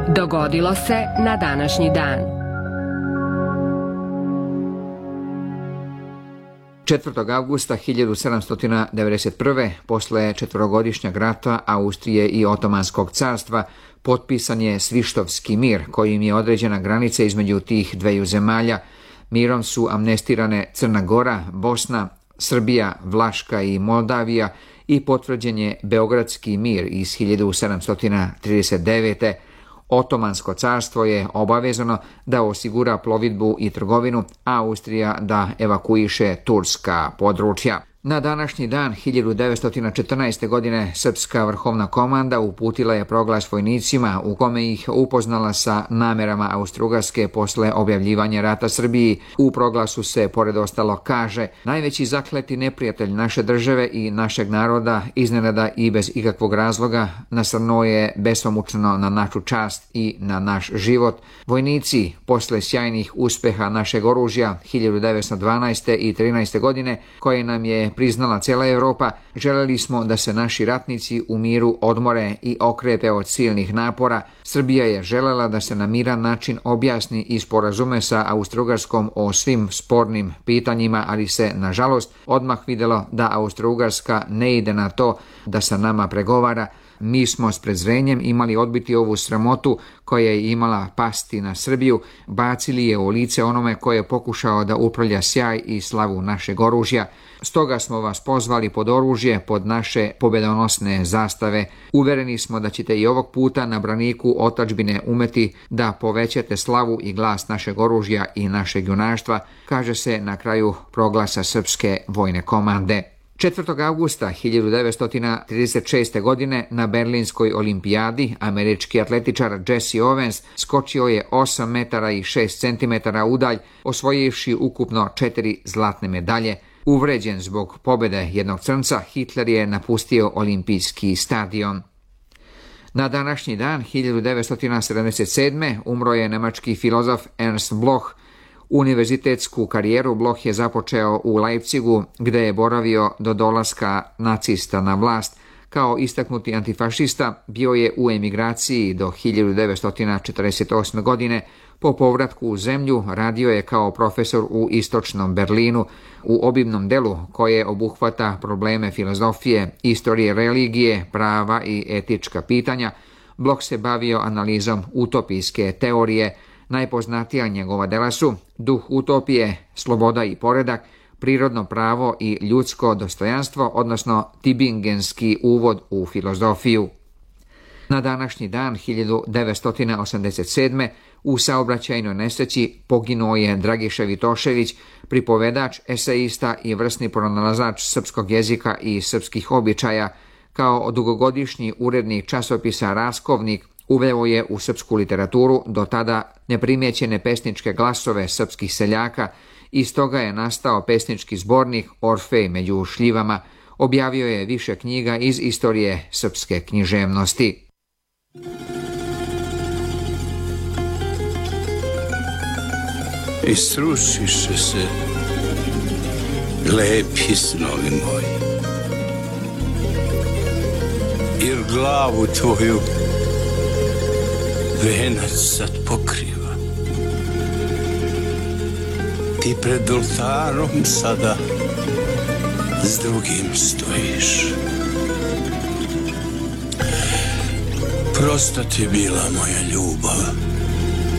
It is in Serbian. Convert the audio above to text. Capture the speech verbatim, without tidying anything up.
Dogodilo se na današnji dan. četvrtog avgusta hiljadu sedamsto devedeset prve. posle četvorogodišnjeg rata Austrije i Otomanskog carstva potpisan je Svištovski mir, kojim je određena granica između tih dveju zemalja. Mirom su amnestirane Crna Gora, Bosna, Srbija, Vlaška i Moldavija i potvrđen je Beogradski mir iz hiljadu sedamsto trideset devete. Otomansko carstvo je obavezano da osigura plovidbu i trgovinu, a Austrija da evakuiše turska područja. Na današnji dan hiljadu devetsto četrnaeste. godine Srpska vrhovna komanda uputila je proglas vojnicima u kome ih upoznala sa namerama Austrougarske posle objavljivanja rata Srbiji. U proglasu se, pored ostalo, kaže: najveći zakleti neprijatelj naše države i našeg naroda iznenada i bez ikakvog razloga nasrnuo je besomučno na našu čast i na naš život. Vojnici, posle sjajnih uspeha našeg oružja hiljadu devetsto dvanaeste. i trinaeste. godine, koje nam je priznala cela Evropa, želeli smo da se naši ratnici u miru odmore i okrepe od silnih napora. Srbija je želela da se na miran način objasni i sporazume sa Austrougarskom o svim spornim pitanjima, ali se, nažalost, odmah videlo da Austrougarska ne ide na to da sa nama pregovara. Mi smo s prezrenjem imali odbiti ovu sramotu koja je imala pasti na Srbiju, bacili je u lice onome koje je pokušao da uprlja sjaj i slavu našeg oružja. Stoga smo vas pozvali pod oružje, pod naše pobedonosne zastave. Uvereni smo da ćete i ovog puta na braniku otadžbine umeti da povećate slavu i glas našeg oružja i našeg junaštva, kaže se na kraju proglasa Srpske vojne komande. četvrtog avgusta hiljadu devetsto trideset šeste. godine na Berlinskoj olimpijadi američki atletičar Jesse Owens skočio je osam metara i šest centimetara udalj, osvojivši ukupno četiri zlatne medalje. Uvređen zbog pobjede jednog crnca, Hitler je napustio olimpijski stadion. Na današnji dan hiljadu devetsto sedamdeset sedme. umro je nemački filozof Ernst Bloch. Univerzitetsku karijeru Bloch je započeo u Leipzigu, gde je boravio do dolaska nacista na vlast. Kao istaknuti antifašista bio je u emigraciji do hiljadu devetsto četrdeset osme. godine. Po povratku u zemlju radio je kao profesor u istočnom Berlinu. U obimnom delu koje obuhvata probleme filozofije, istorije religije, prava i etička pitanja, Bloch se bavio analizom utopijske teorije. Najpoznatija njegova dela su Duh utopije, Sloboda i poredak, Prirodno pravo i ljudsko dostojanstvo, odnosno Tübingenski uvod u filozofiju. Na današnji dan hiljadu devetsto osamdeset sedme. u saobraćajnoj nesreći poginuo je Dragiša Vitošević, pripovedač, eseista i vrsni pronalazač srpskog jezika i srpskih običaja. Kao dugogodišnji urednik časopisa Raskovnik uveo je u srpsku literaturu do tada neprimjećene pesničke glasove srpskih seljaka i stoga je nastao pesnički zbornik Orfej među šljivama. Objavio je više knjiga iz istorije srpske književnosti. Isrušiše se lepi snovi moji, jer glavu tvoju venac sad pokriva. Ti pred oltarom sada s drugim stojiš. Prosta ti bila moja ljubav,